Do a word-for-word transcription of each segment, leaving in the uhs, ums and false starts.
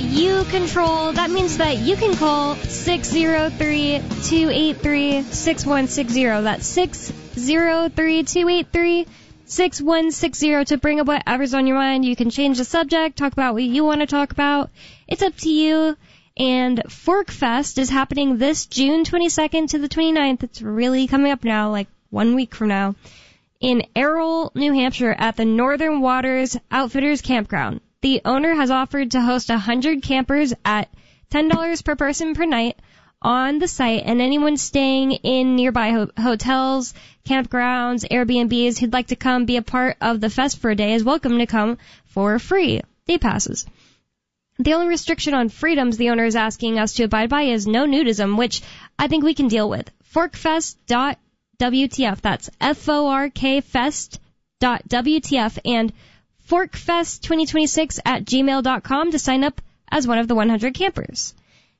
that you control. That means that you can call six oh three, two eight three, six one six zero. That's six oh three, two eight three, six one six zero to bring up whatever's on your mind. You can change the subject, talk about what you want to talk about. It's up to you. And Fork Fest is happening this June twenty-second to the twenty-ninth. It's really coming up now, like one week from now, in Errol, New Hampshire at the Northern Waters Outfitters Campground. The owner has offered to host one hundred campers at ten dollars per person per night on the site, and anyone staying in nearby ho- hotels, campgrounds, Airbnbs who'd like to come be a part of the fest for a day is welcome to come for free day passes. The only restriction on freedoms the owner is asking us to abide by is no nudism, which I think we can deal with. forkfest dot W T F. That's F O R K fest dot W T F and forkfest twenty twenty-six at gmail dot com to sign up as one of the one hundred campers.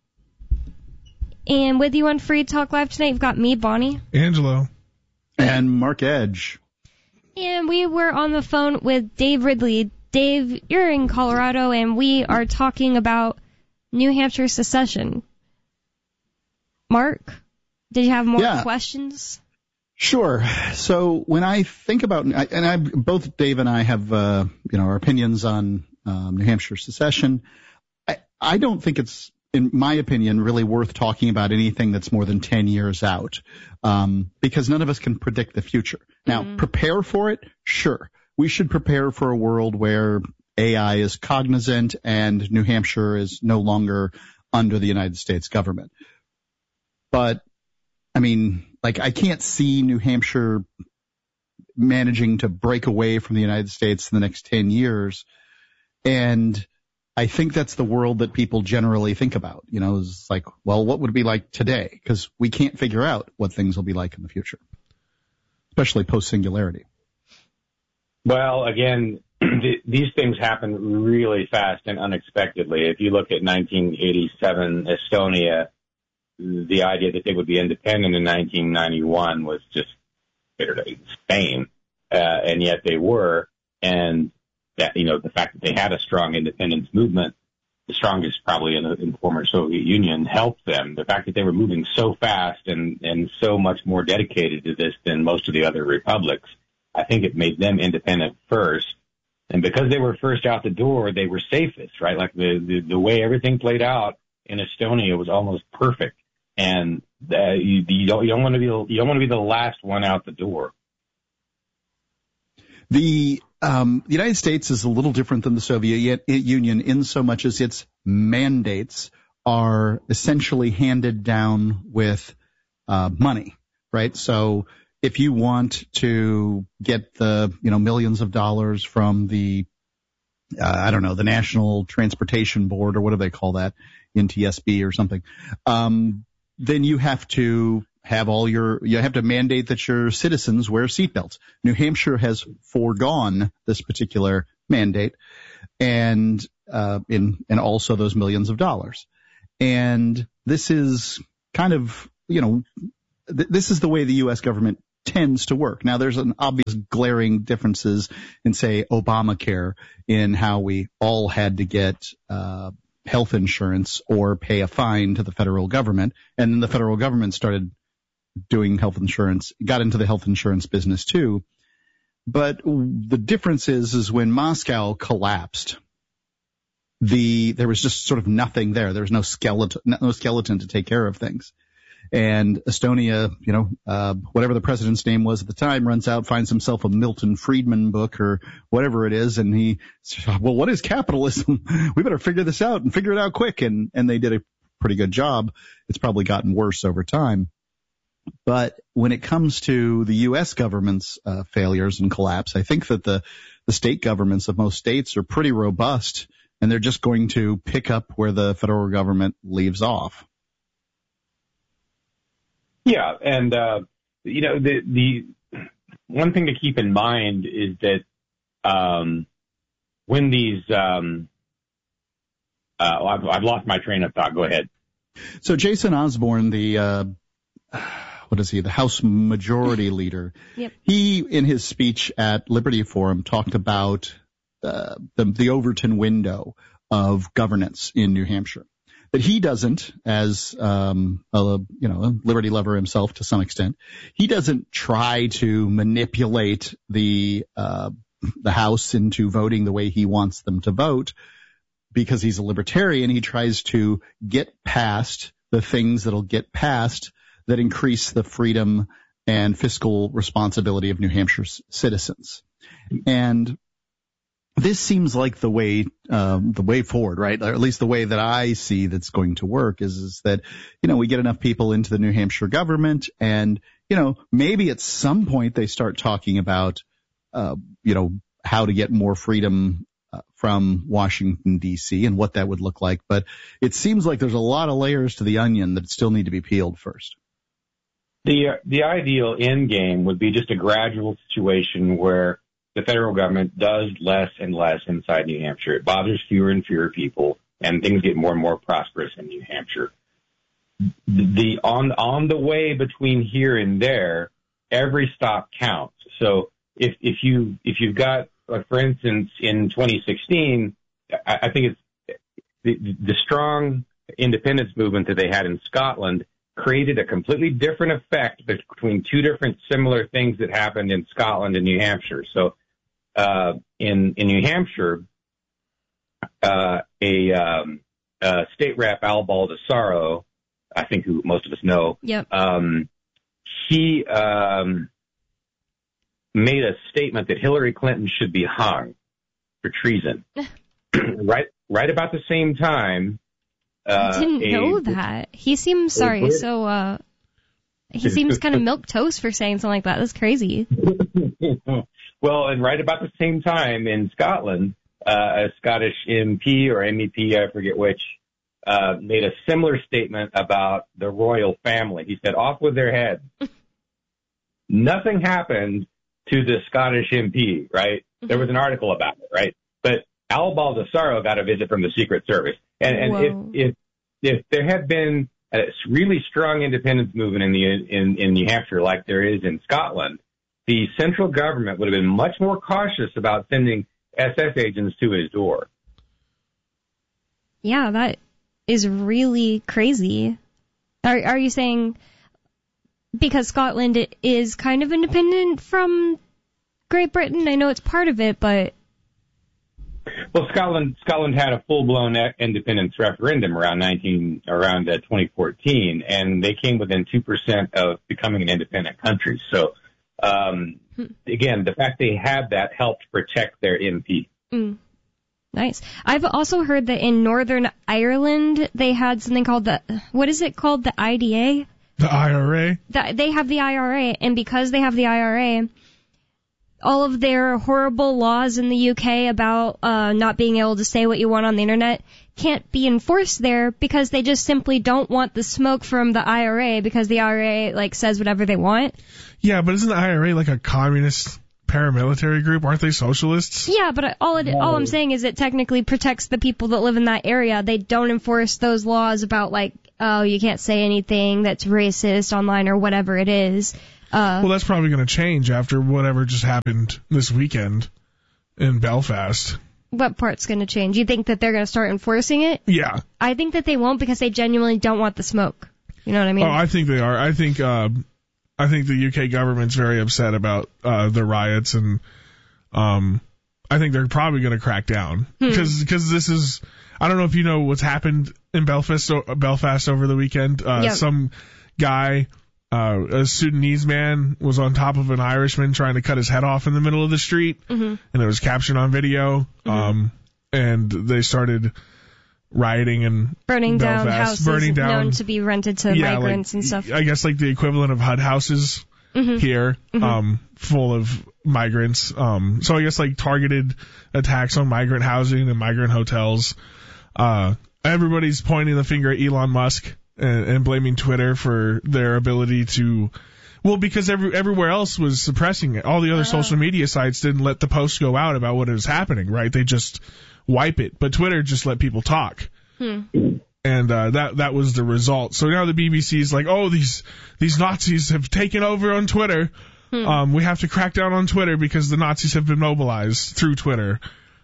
And with you on Free Talk Live tonight, we've got me, Bonnie. Angelo. And Mark Edge. And we were on the phone with Dave Ridley. Dave, you're in Colorado, and we are talking about New Hampshire secession. Mark, did you have more yeah. questions? Sure. So when I think about, and I, both Dave and I have, uh, you know, our opinions on um, New Hampshire secession. I, I don't think it's, in my opinion, really worth talking about anything that's more than ten years out, um, because none of us can predict the future. Now, mm-hmm. prepare for it, sure. We should prepare for a world where A I is cognizant and New Hampshire is no longer under the United States government. But, I mean, like, I can't see New Hampshire managing to break away from the United States in the next ten years. And I think that's the world that people generally think about. You know, it's like, well, what would it be like today? Because we can't figure out what things will be like in the future, especially post-singularity. Well, again, th- these things happen really fast and unexpectedly. If you look at nineteen eighty-seven Estonia, the idea that they would be independent in nineteen ninety-one was just insane, uh, and yet they were. And that, you know, the fact that they had a strong independence movement, the strongest probably in the, in the former Soviet Union, helped them. The fact that they were moving so fast and, and so much more dedicated to this than most of the other republics, I think it made them independent first. And because they were first out the door, they were safest, right? Like the, the, the way everything played out in Estonia was almost perfect. And uh, you, you don't, you don't want to be, you don't want to be the last one out the door. The, um, the United States is a little different than the Soviet Union in so much as its mandates are essentially handed down with, uh, money, right? So, if you want to get the, you know, millions of dollars from the, uh, I don't know, the National Transportation Board or what do they call that, N T S B or something, um, then you have to have all your, you have to mandate that your citizens wear seatbelts. New Hampshire has foregone this particular mandate and, uh, in, and also those millions of dollars. And this is kind of, you know, th- this is the way the U S government tends to work. Now, there's an obvious glaring differences in, say, Obamacare, in how we all had to get uh health insurance or pay a fine to the federal government, and then the federal government started doing health insurance, got into the health insurance business too. But the difference is, is when Moscow collapsed, the there was just sort of nothing there. There was no skeleton, no skeleton to take care of things. And Estonia, you know, uh, whatever the president's name was at the time, runs out, finds himself a Milton Friedman book or whatever it is. And he says, well, what is capitalism? We better figure this out and figure it out quick. And, and they did a pretty good job. It's probably gotten worse over time. But when it comes to the U S government's uh, failures and collapse, I think that the, the state governments of most states are pretty robust, and they're just going to pick up where the federal government leaves off. Yeah, and, uh, you know, the the one thing to keep in mind is that um, when these um, uh, I've, I've lost my train of thought. Go ahead. So Jason Osborne, the uh, what is he, the House Majority Leader, yep. he, in his speech at Liberty Forum, talked about uh, the, the Overton window of governance in New Hampshire. That he doesn't, as um, a you know a liberty lover himself to some extent, he doesn't try to manipulate the uh, the House into voting the way he wants them to vote, because he's a libertarian. He tries to get past the things that'll get passed that increase the freedom and fiscal responsibility of New Hampshire's citizens. And this seems like the way, um, the way forward, right? Or at least the way that I see that's going to work is, is that, you know, we get enough people into the New Hampshire government and, you know, maybe at some point they start talking about, uh, you know, how to get more freedom uh, from Washington, D C and what that would look like. But it seems like there's a lot of layers to the onion that still need to be peeled first. The, uh, the ideal end game would be just a gradual situation where the federal government does less and less inside New Hampshire. It bothers fewer and fewer people, and things get more and more prosperous in New Hampshire. The on on the way between here and there, every stop counts. So if if you if you've got, like, for instance, in twenty sixteen, I, I think it's the, the strong independence movement that they had in Scotland created a completely different effect between two different similar things that happened in Scotland and New Hampshire. So uh, in, in New Hampshire, uh, a, um, uh, state rep, Al Baldessaro, I think who most of us know, yep. um, he um, made a statement that Hillary Clinton should be hung for treason. right, right about the same time. Uh, I didn't a, know that. He seems, sorry, so, uh, he seems kind of milquetoast for saying something like that. That's crazy. Well, and right about the same time in Scotland, uh, a Scottish M P or M E P, I forget which, uh, made a similar statement about the royal family. He said, off with their heads. Nothing happened to the Scottish M P, right? Mm-hmm. There was an article about it, right? But Al Baldessaro got a visit from the Secret Service. And, and if, if if there had been a really strong independence movement in the in, in New Hampshire like there is in Scotland, the central government would have been much more cautious about sending S S agents to his door. Yeah, that is really crazy. Are are you saying because Scotland is kind of independent from Great Britain? I know it's part of it, but... Well, Scotland Scotland had a full-blown independence referendum around nineteen around uh, twenty fourteen, and they came within two percent of becoming an independent country. So, um, again, the fact they had that helped protect their M P. Mm. Nice. I've also heard that in Northern Ireland they had something called the what is it called the I D A? The I R A. The, they have the I R A, and because they have the I R A, all of their horrible laws in the U K about uh, not being able to say what you want on the internet can't be enforced there because they just simply don't want the smoke from the I R A because the I R A like says whatever they want. Yeah, but isn't the I R A like a communist paramilitary group? Aren't they socialists? Yeah, but all it, all I'm saying is it technically protects the people that live in that area. They don't enforce those laws about like, oh, you can't say anything that's racist online or whatever it is. Uh, well, that's probably going to change after whatever just happened this weekend in Belfast. What part's going to change? You think that they're going to start enforcing it? Yeah. I think that they won't because they genuinely don't want the smoke. You know what I mean? Oh, I think they are. I think uh, I think the U K government's very upset about uh, the riots, and um, I think they're probably going to crack down because hmm. because this is. I don't know if you know what's happened in Belfast Belfast over the weekend. Uh, yep. Some guy. Uh, a Sudanese man was on top of an Irishman trying to cut his head off in the middle of the street, mm-hmm. and it was captured on video. Mm-hmm. Um, and they started rioting and burning Belfast, down houses burning down, known to be rented to yeah, migrants like, and stuff. I guess like the equivalent of H U D houses mm-hmm. here, mm-hmm. um, full of migrants. Um, so I guess like targeted attacks on migrant housing and migrant hotels. Uh, everybody's pointing the finger at Elon Musk. And, and blaming Twitter for their ability to, well, because every, everywhere else was suppressing it. All the other uh. social media sites didn't let the posts go out about what was happening, right? They just wipe it. But Twitter just let people talk. Hmm. And uh, that that was the result. So now the B B C is like, oh, these these Nazis have taken over on Twitter. Hmm. Um, we have to crack down on Twitter because the Nazis have been mobilized through Twitter.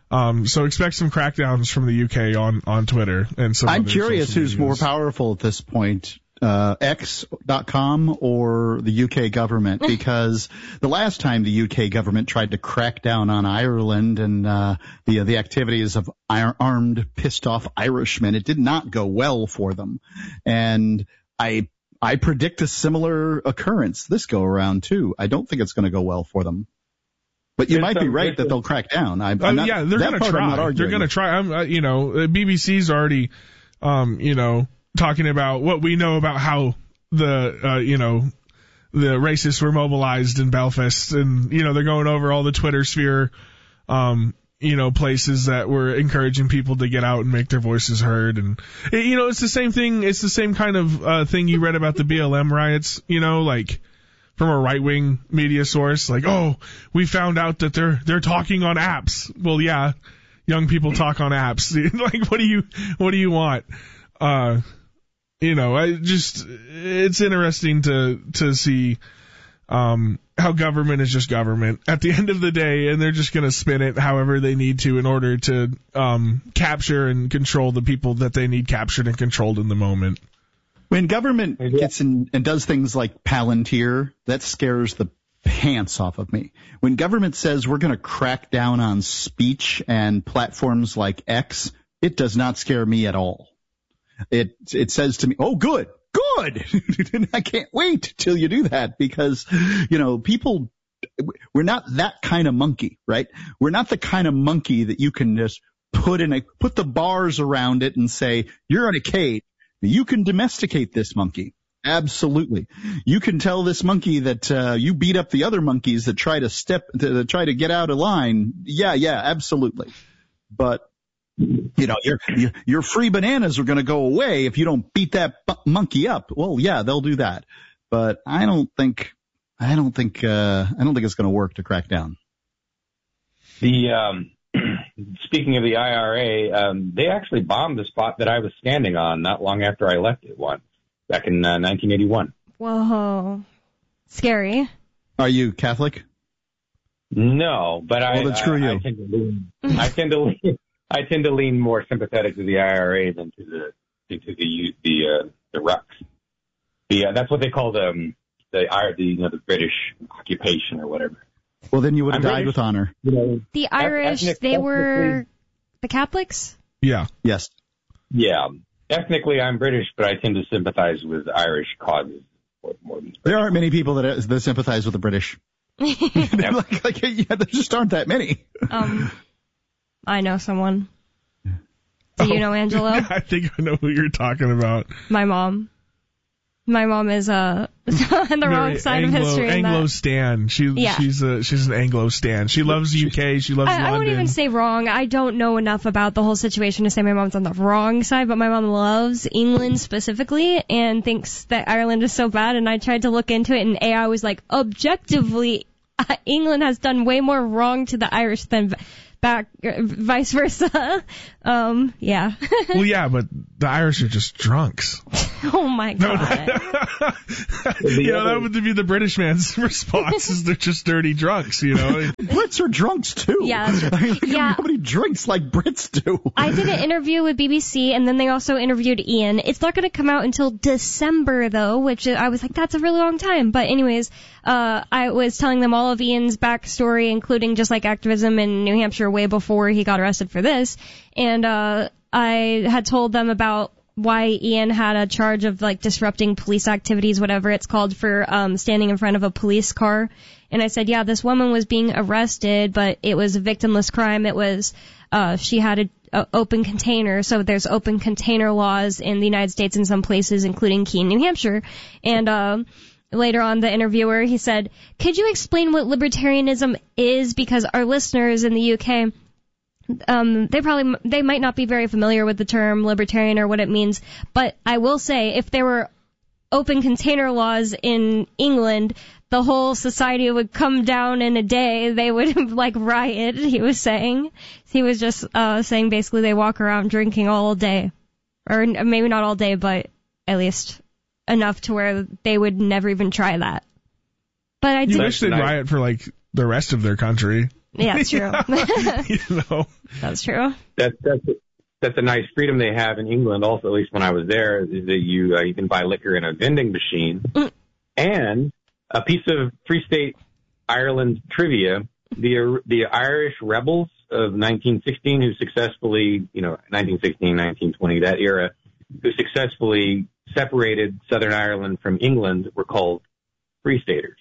Um, so expect some crackdowns from the U K on, on Twitter and some I'm other curious social who's medias. more powerful at this point, uh, X dot com or the U K government, because the last time the U K government tried to crack down on Ireland and, uh, the, the activities of armed, pissed off Irishmen, it did not go well for them. And I, I predict a similar occurrence this go around too. I don't think it's going to go well for them. But you There's might be some- right there's that some- they'll crack down. I, I'm Oh, not, yeah, they're that going to part I'm not try. They're arguing. going to try. I'm, uh, you know, uh, B B C's already, um, you know, talking about what we know about how the, uh, you know, the racists were mobilized in Belfast, and, you know, they're going over all the Twitter sphere, um, you know, places that were encouraging people to get out and make their voices heard. And, you know, it's the same thing. It's the same kind of, uh, thing you read about the B L M riots, you know, like, from a right-wing media source, like, oh, we found out that they're they're talking on apps. Well, yeah, young people talk on apps. Like, what do you what do you want? Uh, you know, I just it's interesting to to see um how government is just government at the end of the day, and they're just going to spin it however they need to in order to um capture and control the people that they need captured and controlled in the moment. When government gets in and does things like Palantir, that scares the pants off of me. When government says we're going to crack down on speech and platforms like X, it does not scare me at all. It it says to me, oh, good, good. I can't wait till you do that, because, you know, people, we're not that kind of monkey, right? We're not the kind of monkey that you can just put in a, put the bars around it and say, you're in a cage. You can domesticate this monkey. Absolutely. You can tell this monkey that uh, you beat up the other monkeys that try to step to, to try to get out of line. Yeah, yeah, absolutely. But you know, your your, your free bananas are going to go away if you don't beat that bu- monkey up. Well, yeah, they'll do that. But I don't think I don't think uh, I don't think it's going to work to crack down. The um, speaking of the I R A, um, they actually bombed the spot that I was standing on not long after I left it once, back in uh, nineteen eighty-one. Whoa. Scary. Are you Catholic? No, but I, Well, then screw I, you. I tend to lean, I tend to lean, I tend to lean more sympathetic to the I R A than to the to the the uh, the Rucks. The uh, that's what they call the the the you know the British occupation or whatever. Well, then you would have I'm died British. with honor. You know, The Irish, ethnic- they were ethnically- the Catholics? Yeah. Yes. Yeah, ethnically I'm British, but I tend to sympathize with Irish causes more, more than. There aren't many people that, that sympathize with the British. like, like, yeah, there just aren't that many. Um, I know someone. Do you know Angelo? I think I know who you're talking about. My mom. My mom is uh, on the wrong Very side Anglo, of history. in Anglo that- stan. She, Yeah. she's a, she's an Anglo stan. She loves the U K. She loves I, I London. won't even say wrong. I don't know enough about the whole situation to say my mom's on the wrong side, but my mom loves England specifically and thinks that Ireland is so bad. And I tried to look into it, and A I was like, objectively, uh, England has done way more wrong to the Irish than v- back, uh, vice versa. um, yeah. Well, yeah, but the Irish are just drunks. Oh my god. You know, that would be the British man's response is they're just dirty drunks, you know. Brits are drunks too. Yeah, that's I mean, Yeah. nobody drinks like Brits do. I did an interview with B B C, and then they also interviewed Ian. It's not going to come out until December, though, which I was like, that's a really long time. But anyways, uh, I was telling them all of Ian's backstory, including just like activism in New Hampshire way before he got arrested for this. And uh, I had told them about why Ian had a charge of like disrupting police activities, whatever it's called, for um standing in front of a police car. And I said, yeah, this woman was being arrested, but it was a victimless crime. It was, uh, she had a, a open container. So there's open container laws in the United States in some places, including Keene, New Hampshire. And, um, later on, the interviewer, he said, could you explain what libertarianism is? Because our listeners in the U K, Um, they probably, they might not be very familiar with the term libertarian or what it means, but I will say if there were open container laws in England, the whole society would come down in a day. They would, like, riot, he was saying. He was just, uh, saying basically they walk around drinking all day. Or maybe not all day, but at least enough to where they would never even try that. But I You did, wish they'd nice. riot for, like, the rest of their country. Yeah, it's true. Yeah, you know. That's true. That's that's that's a nice freedom they have in England. Also, at least when I was there, is that you uh, you can buy liquor in a vending machine. Mm. And a piece of Free State Ireland trivia: the the Irish rebels of nineteen sixteen, who successfully, you know, nineteen sixteen, nineteen twenty, that era, who successfully separated Southern Ireland from England, were called Free Staters.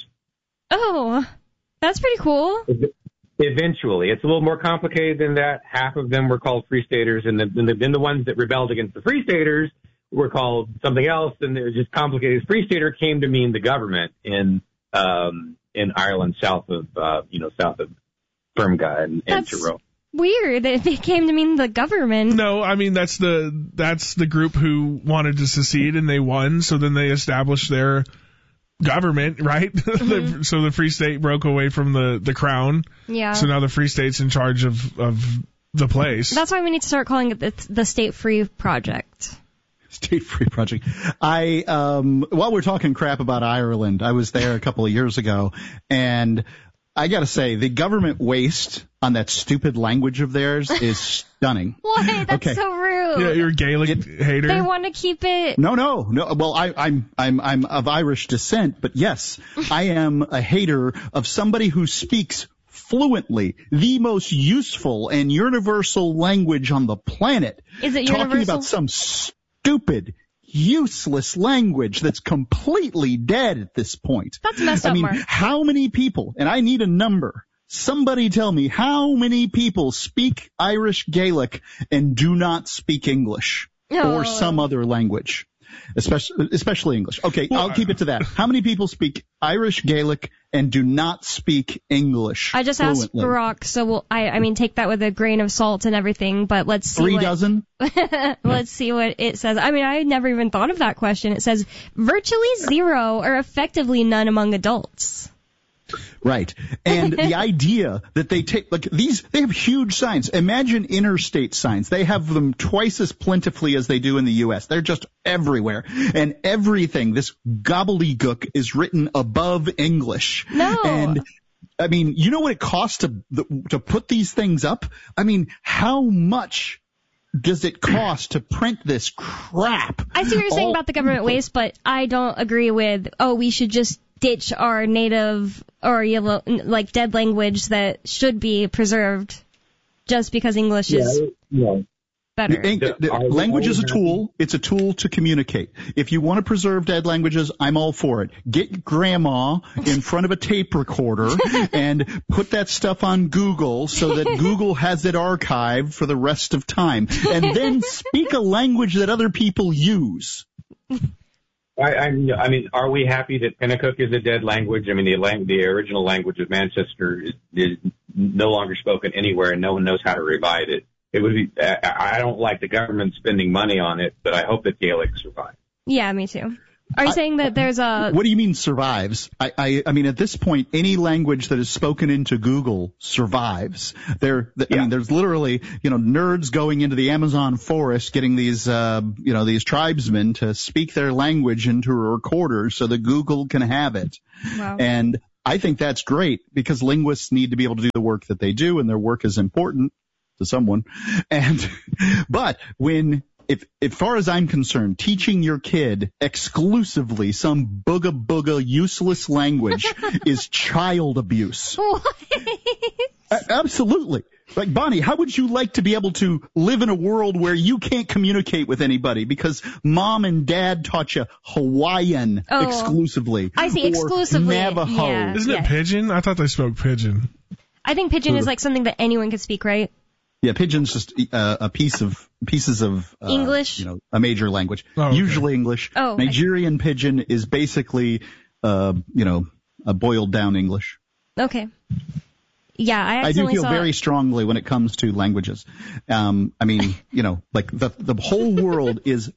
Oh, that's pretty cool. Eventually. It's a little more complicated than that. Half of them were called Free Staters, and then the, the, the ones that rebelled against the Free Staters were called something else, and it was just complicated. Free Stater came to mean the government in um, in Ireland, south of, uh, you know, south of Fermga and, and Tyrone. Weird. It came to mean the government. No, I mean, that's the that's the group who wanted to secede, and they won, so then they established their government, right? Mm-hmm. So the Free State broke away from the, the crown. Yeah. So now the Free State's in charge of, of the place. That's why we need to start calling it the, the State Free Project. State Free Project. I, um, while we're talking crap about Ireland, I was there a couple of years ago, and I gotta say, the government waste on that stupid language of theirs is stunning. Why? That's okay. so rude. Yeah, you're a Gaelic it, hater. They want to keep it. No, no, no. Well, I, I'm, I'm, I'm of Irish descent, but yes, I am a hater of somebody who speaks fluently the most useful and universal language on the planet. Is it talking universal? about some stupid, useless language that's completely dead at this point. That's messed I up, mean, Mark. how many people, and I need a number, somebody tell me how many people speak Irish Gaelic and do not speak English oh. or some other language, especially, especially English. Okay, well, I'll keep it to that. How many people speak Irish Gaelic and do not speak English I just fluently? asked Barack, so we'll, I, I mean, take that with a grain of salt and everything, but let's see Three what, dozen? Let's see what it says. I mean, I had never even thought of that question. It says virtually zero or effectively none among adults. Right. And the idea that they take, like these, they have huge signs. Imagine interstate signs. They have them twice as plentifully as they do in the U S. They're just everywhere. And everything, this gobbledygook is written above English. No. And I mean, you know what it costs to, to put these things up? I mean, how much does it cost to print this crap? I see what you're saying All- about the government waste, but I don't agree with, oh, we should just ditch our native or you know, like dead language that should be preserved just because English yeah, is yeah. better. The, the, language is a tool. It's a tool to communicate. If you want to preserve dead languages, I'm all for it. Get grandma in front of a tape recorder and put that stuff on Google so that Google has it archived for the rest of time. And then speak a language that other people use. I, I, I mean, are we happy that Pennacook is a dead language? I mean, the, lang- the original language of Manchester is, is no longer spoken anywhere, and no one knows how to revive it. It would be. I, I don't like the government spending money on it, but I hope that Gaelic survives. Yeah, me too. Are you I, saying that there's a... What do you mean survives? I, I, I mean, at this point, any language that is spoken into Google survives. There, I yeah. mean, there's literally, you know, nerds going into the Amazon forest, getting these, uh, you know, these tribesmen to speak their language into a recorder so that Google can have it. Wow. And I think that's great because linguists need to be able to do the work that they do, and their work is important to someone. And, but when, If, as far as I'm concerned, teaching your kid exclusively some booga booga useless language is child abuse. What? A- absolutely. Like, Bonnie, how would you like to be able to live in a world where you can't communicate with anybody because mom and dad taught you Hawaiian Oh, exclusively? I see, or exclusively. Navajo. Yeah. Isn't it Pidgin? I thought they spoke Pidgin. I think Pidgin is like something that anyone could speak, right? Yeah, Pidgin's just uh, a piece of pieces of uh, English? you know, a major language. Oh, okay. Usually English. Oh, I- Nigerian Pidgin is basically, uh, you know, a boiled down English. Okay. Yeah, I I do accidentally feel saw... very strongly when it comes to languages. Um, I mean, you know, like the the whole world is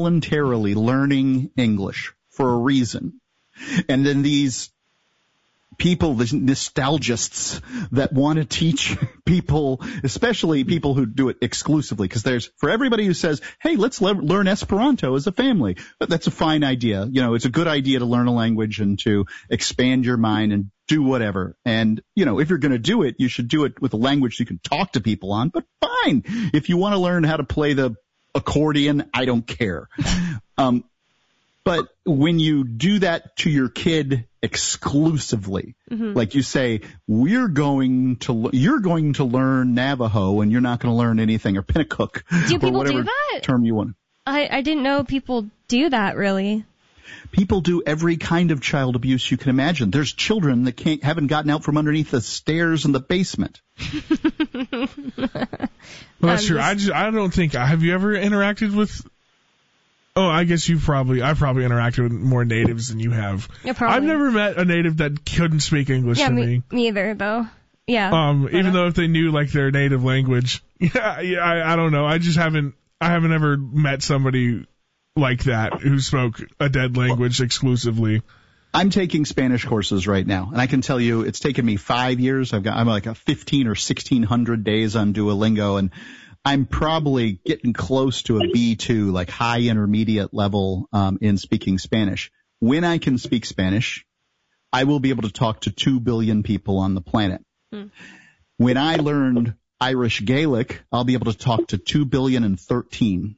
voluntarily learning English for a reason, and then these people, the nostalgists that want to teach people, especially people who do it exclusively, because there's, for everybody who says, hey, let's le- learn Esperanto as a family, but that's a fine idea. You know, it's a good idea to learn a language and to expand your mind and do whatever. And, you know, if you're going to do it, you should do it with a language you can talk to people on, but fine. If you want to learn how to play the accordion, I don't care. Um, But when you do that to your kid exclusively, mm-hmm. like you say, we're going to, you're going to learn Navajo and you're not going to learn anything, or Pinnacook, do or people whatever do that? term you want. I, I didn't know people do that, really. People do every kind of child abuse you can imagine. There's children that can't, haven't gotten out from underneath the stairs in the basement. Well, that's true. I, just, I don't think, have you ever interacted with... Oh, I guess you probably, I've probably interacted with more natives than you have. Yeah, probably. I've never met a native that couldn't speak English yeah, to me. me. Me either, though. Yeah. Um, even uh, though if they knew like their native language. Yeah, yeah, I, I don't know. I just haven't, I haven't ever met somebody like that who spoke a dead language exclusively. I'm taking Spanish courses right now, and I can tell you it's taken me five years. I've got, I'm like a fifteen or sixteen hundred days on Duolingo, and I'm probably getting close to a B two, like high intermediate level um, in speaking Spanish. When I can speak Spanish, I will be able to talk to two billion people on the planet. Hmm. When I learned Irish Gaelic, I'll be able to talk to two billion and thirteen.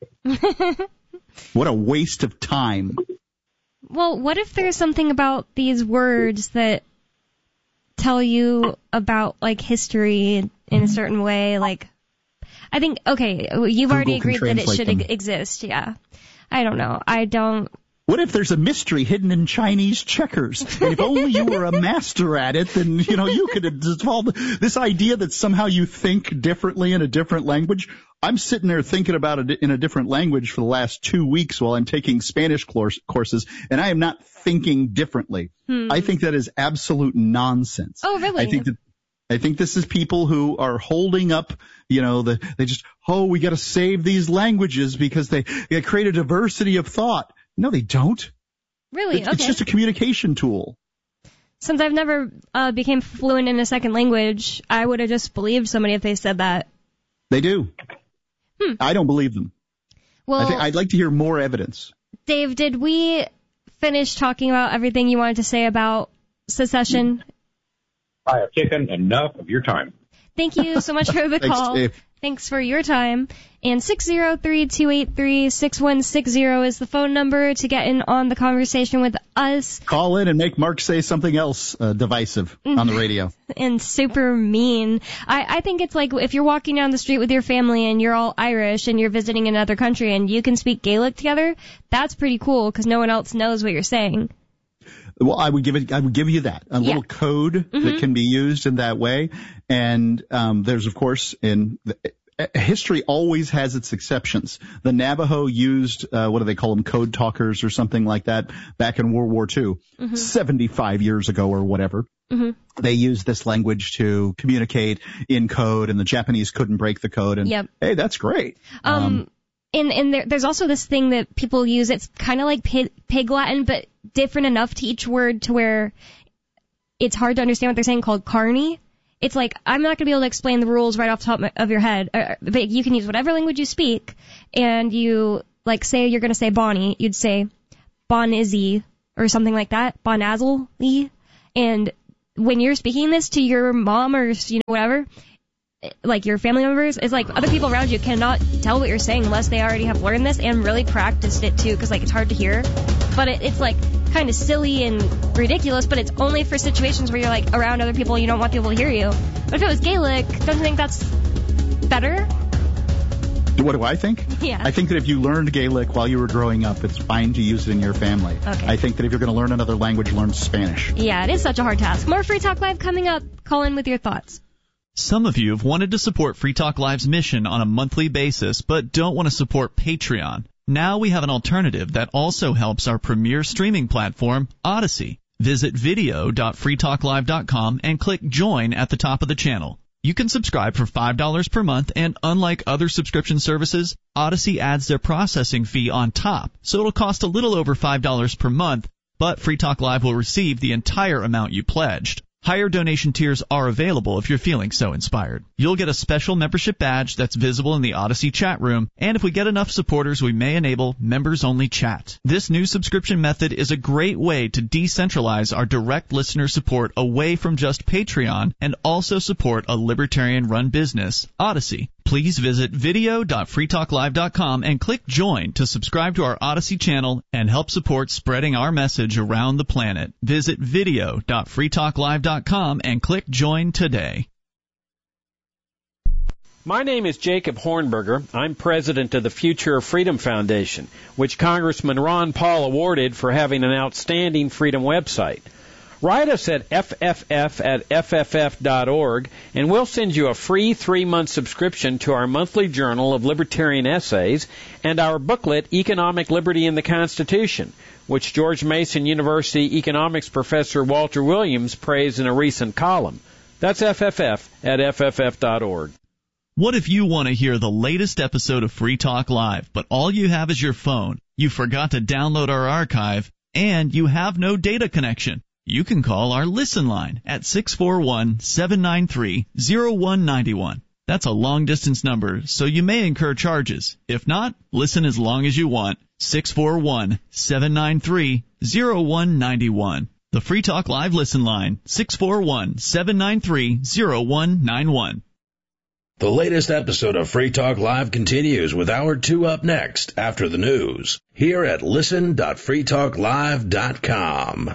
What a waste of time. Well, what if there's something about these words that tell you about, like, history in a certain way, like... I think, okay, you've Google already agreed that it should them. exist, yeah. I don't know. I don't... What if there's a mystery hidden in Chinese checkers? And if only you were a master at it, then, you know, you could have dissolved this idea that somehow you think differently in a different language. I'm sitting there thinking about it in a different language for the last two weeks while I'm taking Spanish courses, and I am not thinking differently. Hmm. I think that is absolute nonsense. Oh, really? I think that I think this is people who are holding up, you know, the, they just, oh, we got to save these languages because they, they create a diversity of thought. No, they don't. Really? It's, okay. It's just a communication tool. Since I've never uh, became fluent in a second language, I would have just believed somebody if they said that. They do. Hmm. I don't believe them. Well, I think I'd like to hear more evidence. Dave, did we finish talking about everything you wanted to say about secession? I have taken enough of your time. Thank you so much for the Thanks, call. Dave. Thanks for your time. And six zero three, two eight three, six one six zero is the phone number to get in on the conversation with us. Call in and make Mark say something else uh, divisive on the radio. And super mean. I, I think it's like if you're walking down the street with your family and you're all Irish and you're visiting another country and you can speak Gaelic together, that's pretty cool because no one else knows what you're saying. Well, I would give it. I would give you that a yeah. little code mm-hmm. that can be used in that way. And um, there's, of course, in the, history always has its exceptions. The Navajo used uh, what do they call them, code talkers or something like that back in World War Two, mm-hmm. seventy-five years ago or whatever. Mm-hmm. They used this language to communicate in code, and the Japanese couldn't break the code. And yep. hey, that's great. Um, um And, and there, there's also this thing that people use. It's kind of like pig, pig Latin, but different enough to each word to where it's hard to understand what they're saying, called carny. It's like, I'm not going to be able to explain the rules right off the top of your head, uh, but you can use whatever language you speak, and you, like, say you're going to say Bonnie, you'd say Bonizzy, or something like that, Bonazly, and when you're speaking this to your mom or, you know, whatever, like your family members, it's like other people around you cannot tell what you're saying unless they already have learned this and really practiced it too, because like it's hard to hear. But it, it's like kind of silly and ridiculous, but it's only for situations where you're like around other people and you don't want people to hear you. But if it was Gaelic, don't you think that's better? What do I think? Yeah. I think that if you learned Gaelic while you were growing up, it's fine to use it in your family. Okay. I think that if you're going to learn another language, learn Spanish. Yeah, it is such a hard task. More Free Talk Live coming up. Call in with your thoughts. Some of you have wanted to support Free Talk Live's mission on a monthly basis, but don't want to support Patreon. Now we have an alternative that also helps our premier streaming platform, Odyssey. Visit video dot free talk live dot com and click Join at the top of the channel. You can subscribe for five dollars per month, and unlike other subscription services, Odyssey adds their processing fee on top, so it'll cost a little over five dollars per month, but Free Talk Live will receive the entire amount you pledged. Higher donation tiers are available if you're feeling so inspired. You'll get a special membership badge that's visible in the Odyssey chat room, and if we get enough supporters, we may enable members-only chat. This new subscription method is a great way to decentralize our direct listener support away from just Patreon and also support a libertarian-run business, Odyssey. Please visit video dot free talk live dot com and click Join to subscribe to our Odyssey channel and help support spreading our message around the planet. Visit video dot free talk live dot com and click Join today. My name is Jacob Hornberger. I'm president of the Future of Freedom Foundation, which Congressman Ron Paul awarded for having an outstanding freedom website. Write us at F F F at F F F dot org, and we'll send you a free three-month subscription to our monthly journal of libertarian essays and our booklet, Economic Liberty in the Constitution, which George Mason University economics professor Walter Williams praised in a recent column. That's F F F at F F F dot org. What if you want to hear the latest episode of Free Talk Live, but all you have is your phone, you forgot to download our archive, and you have no data connection? You can call our Listen line at six four one, seven nine three, zero one nine one. That's a long-distance number, so you may incur charges. If not, listen as long as you want. six four one, seven nine three, zero one nine one. The Free Talk Live Listen line, six four one, seven nine three, zero one nine one. The latest episode of Free Talk Live continues with Hour two up next after the news, here at listen dot free talk live dot com.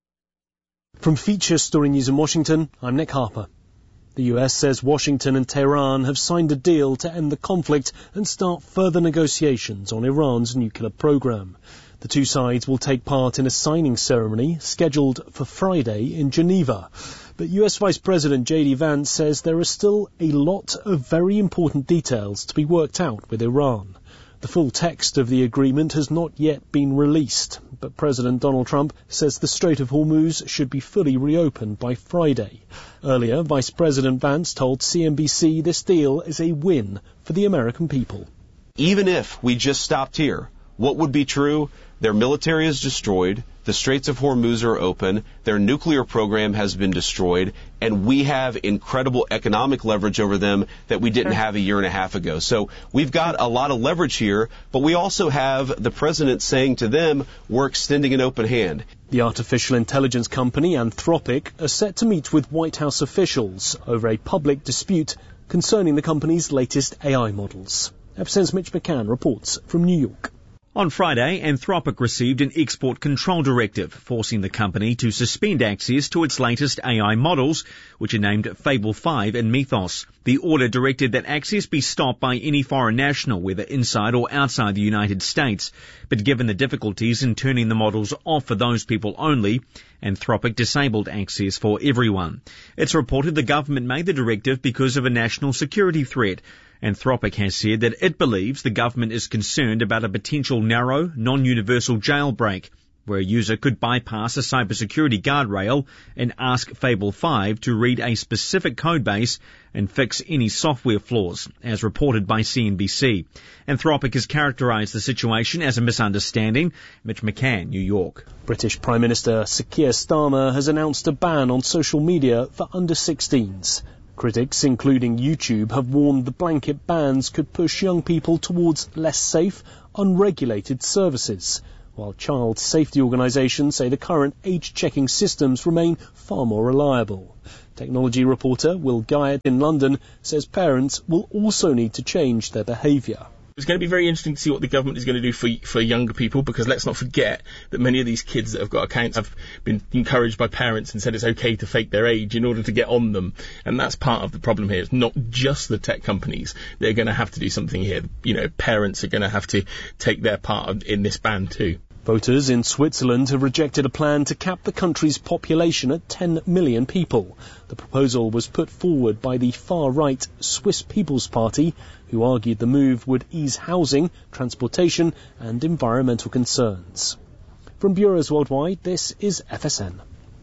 From Feature Story News in Washington, I'm Nick Harper. The U S says Washington and Tehran have signed a deal to end the conflict and start further negotiations on Iran's nuclear program. The two sides will take part in a signing ceremony scheduled for Friday in Geneva. But U S Vice President J D Vance says there are still a lot of very important details to be worked out with Iran. The full text of the agreement has not yet been released, but President Donald Trump says the Strait of Hormuz should be fully reopened by Friday. Earlier, Vice President Vance told C N B C this deal is a win for the American people. Even if we just stopped here, what would be true? Their military is destroyed, the Straits of Hormuz are open, their nuclear program has been destroyed, and we have incredible economic leverage over them that we didn't have a year and a half ago. So we've got a lot of leverage here, but we also have the president saying to them, we're extending an open hand. The artificial intelligence company Anthropic are set to meet with White House officials over a public dispute concerning the company's latest A I models. F S N's Mitch McCann reports from New York. On Friday, Anthropic received an export control directive forcing the company to suspend access to its latest A I models, which are named Fable five and Mythos. The order directed that access be stopped by any foreign national, whether inside or outside the United States. But given the difficulties in turning the models off for those people only, Anthropic disabled access for everyone. It's reported the government made the directive because of a national security threat. Anthropic has said that it believes the government is concerned about a potential narrow, non-universal jailbreak, where a user could bypass a cybersecurity guardrail and ask Fable five to read a specific codebase and fix any software flaws, as reported by C N B C. Anthropic has characterized the situation as a misunderstanding. Mitch McCann, New York. British Prime Minister Sir Keir Starmer has announced a ban on social media for under sixteens. Critics, including YouTube, have warned the blanket bans could push young people towards less safe, unregulated services, while child safety organisations say the current age-checking systems remain far more reliable. Technology reporter Will Guyatt in London says parents will also need to change their behaviour. It's going to be very interesting to see what the government is going to do for for younger people, because let's not forget that many of these kids that have got accounts have been encouraged by parents and said it's okay to fake their age in order to get on them. And that's part of the problem here. It's not just the tech companies. They're going to have to do something here. You know, parents are going to have to take their part in this ban too. Voters in Switzerland have rejected a plan to cap the country's population at ten million people. The proposal was put forward by the far-right Swiss People's Party, who argued the move would ease housing, transportation and environmental concerns. From bureaus worldwide, this is F S N.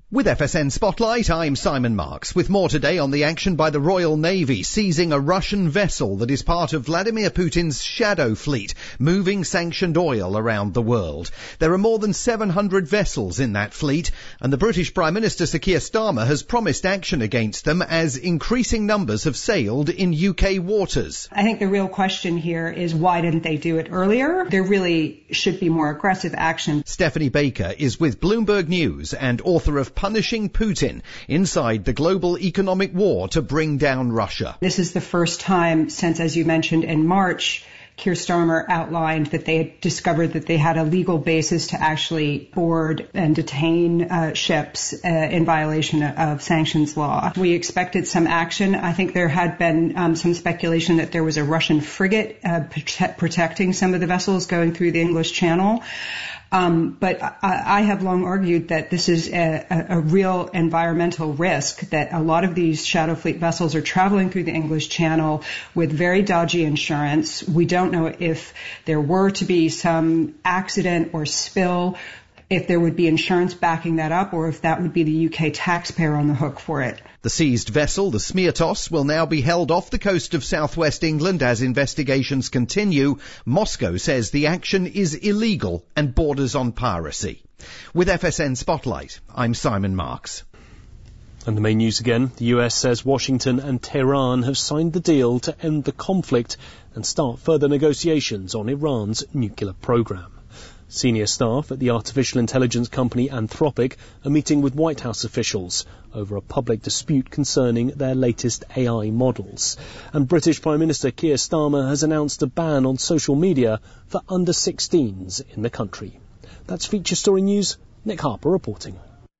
With F S N Spotlight, I'm Simon Marks, with more today on the action by the Royal Navy seizing a Russian vessel that is part of Vladimir Putin's shadow fleet, moving sanctioned oil around the world. There are more than seven hundred vessels in that fleet, and the British Prime Minister Sir Keir Starmer has promised action against them as increasing numbers have sailed in U K waters. I think the real question here is why didn't they do it earlier? There really should be more aggressive action. Stephanie Baker is with Bloomberg News and author of Punishing Putin, Inside the Global Economic War to Bring Down Russia. This is the first time since, as you mentioned, in March, Keir Starmer outlined that they had discovered that they had a legal basis to actually board and detain uh, ships uh, in violation of sanctions law. We expected some action. I think there had been um, some speculation that there was a Russian frigate uh, prote- protecting some of the vessels going through the English Channel. Um, but I, I have long argued that this is a, a, a real environmental risk, that a lot of these shadow fleet vessels are traveling through the English Channel with very dodgy insurance. We don't know if there were to be some accident or spill, if there would be insurance backing that up, or if that would be the U K taxpayer on the hook for it. The seized vessel, the Smirtos, will now be held off the coast of southwest England as investigations continue. Moscow says the action is illegal and borders on piracy. With F S N Spotlight, I'm Simon Marks. And the main news again. The U S says Washington and Tehran have signed the deal to end the conflict and start further negotiations on Iran's nuclear program. Senior staff at the artificial intelligence company Anthropic are meeting with White House officials over a public dispute concerning their latest A I models. And British Prime Minister Keir Starmer has announced a ban on social media for under sixteens in the country. That's Feature Story News. Nick Harper reporting.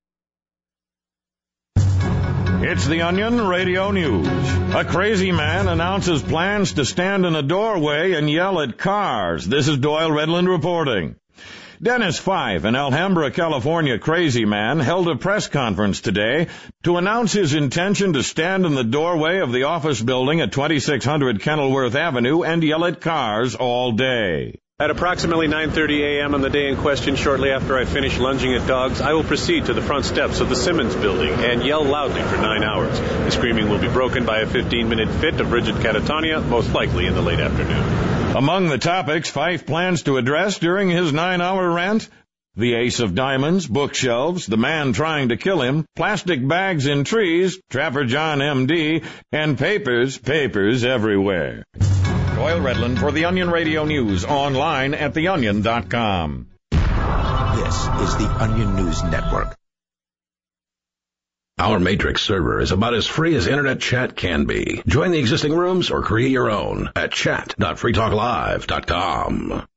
It's the Onion Radio News. A crazy man announces plans to stand in a doorway and yell at cars. This is Doyle Redland reporting. Dennis Fife, an Alhambra, California crazy man, held a press conference today to announce his intention to stand in the doorway of the office building at twenty-six hundred Kenilworth Avenue and yell at cars all day. At approximately nine thirty a.m. on the day in question, shortly after I finish lunging at dogs, I will proceed to the front steps of the Simmons building and yell loudly for nine hours. The screaming will be broken by a fifteen-minute fit of rigid catatonia, most likely in the late afternoon. Among the topics Fife plans to address during his nine-hour rant, the ace of diamonds, bookshelves, the man trying to kill him, plastic bags in trees, Trafford John M D, and papers, papers everywhere. Doyle Redland for the Onion Radio News, online at the onion dot com. This is the Onion News Network. Our Matrix server is about as free as internet chat can be. Join the existing rooms or create your own at chat dot free talk live dot com.